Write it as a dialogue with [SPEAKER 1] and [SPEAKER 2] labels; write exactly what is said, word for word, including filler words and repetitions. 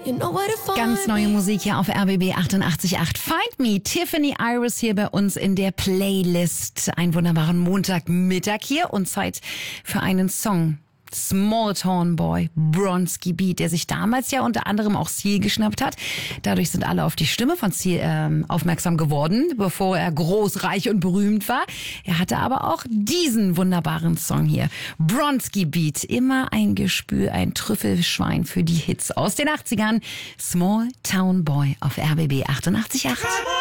[SPEAKER 1] Ganz neue Musik hier auf R B B achtundachtzig Komma acht. Find Me, Tiffany Iris hier bei uns in der Playlist. Einen wunderbaren Montagmittag hier und Zeit für einen Song. Small Town Boy, Bronski Beat, der sich damals ja unter anderem auch Seal geschnappt hat. Dadurch sind alle auf die Stimme von Seal ähm, aufmerksam geworden, bevor er groß, reich und berühmt war. Er hatte aber auch diesen wunderbaren Song hier. Bronski Beat, immer ein Gespür, ein Trüffelschwein für die Hits aus den achtzigern. Small Town Boy auf R B B achtundachtzig Komma acht.